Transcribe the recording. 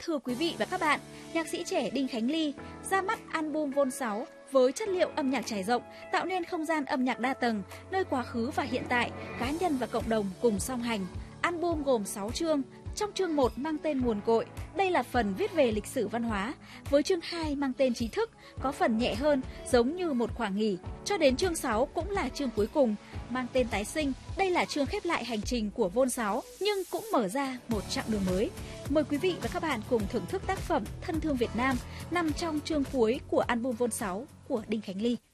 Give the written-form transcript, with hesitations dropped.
Thưa quý vị và các bạn, nhạc sĩ trẻ Đinh Khánh Ly ra mắt album Vol 6 với chất liệu âm nhạc trải rộng, tạo nên không gian âm nhạc đa tầng, nơi quá khứ và hiện tại, cá nhân và cộng đồng cùng song hành. Album gồm 6 chương, trong chương 1 mang tên Nguồn Cội, đây là phần viết về lịch sử văn hóa, với chương 2 mang tên Trí Thức, có phần nhẹ hơn, giống như một khoảng nghỉ, cho đến chương 6 cũng là chương cuối cùng, mang tên Tái Sinh, đây là chương khép lại hành trình của Vol 6, nhưng cũng mở ra một chặng đường mới. Mời quý vị và các bạn cùng thưởng thức tác phẩm Thân Thương Việt Nam nằm trong chương cuối của album Vol 6 của Đinh Khánh Ly.